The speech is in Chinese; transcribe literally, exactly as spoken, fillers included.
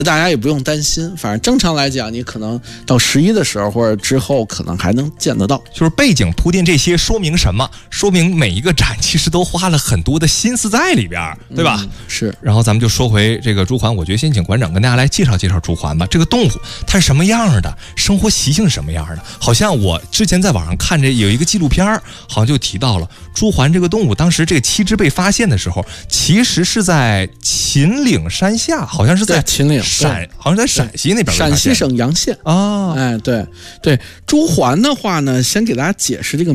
大家也不用担心，反正正常来讲，你可能到十一的时候或者之后，可能还能见得到。 就是背景铺垫这些，说明什么？说明每一个展其实都花了很多的心思在里边，对吧？ 嗯、是。 然后咱们就说回这个朱鹮，我觉得先请馆长跟大家来介绍介绍朱鹮吧。这个动物它是什么样的？生活习性是什么样的？好像我之前在网上看着有一个纪录片，好像就提到了朱鹮这个动物，当时这个七只被发现的时候，其实是在秦岭山下，好像是在秦岭陕，好像在陕西那边， 陕西省洋县啊。 哎，对对，朱鹮的话呢，先给大家解释这个